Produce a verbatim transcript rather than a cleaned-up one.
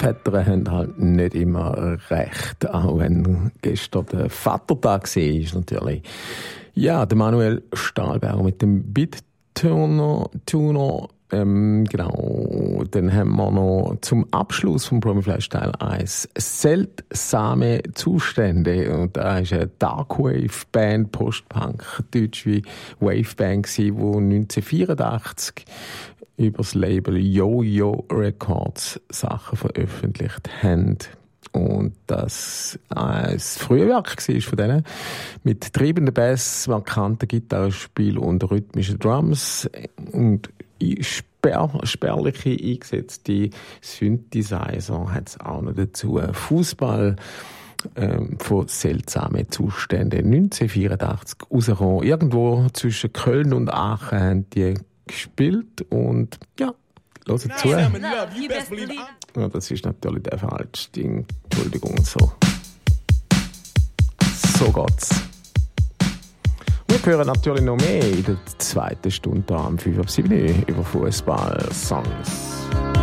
Väter haben halt nicht immer recht, auch wenn gestern der Vatertag war, natürlich. Ja, der Manuel Stahlberger mit dem Beat-Tuner, Tuner, ähm, genau. Dann haben wir noch zum Abschluss vom Promiflash Teil eins seltsame Zustände. Und da ist eine Darkwave-Band, Postpunk, deutsch wie Waveband, die neunzehnhundertvierundachtzig über das Label Yo-Yo Records Sachen veröffentlicht haben. Und das ein frühe Werk war von denen. Mit treibenden Bass, markanten Gitarrenspiel und rhythmischen Drums. Und sperr, spärliche eingesetzte Synthesizer hat es auch noch dazu. Fußball ähm, von seltsamen Zuständen. neunzehnhundertvierundachtzig rausgekommen. Irgendwo zwischen Köln und Aachen haben die gespielt. Und ja, hört zu. Ja, das ist natürlich der falsche Ding. Entschuldigung, so. So geht's. Wir hören natürlich noch mehr in der zweiten Stunde am fünf ab sieben über Fußball-Songs.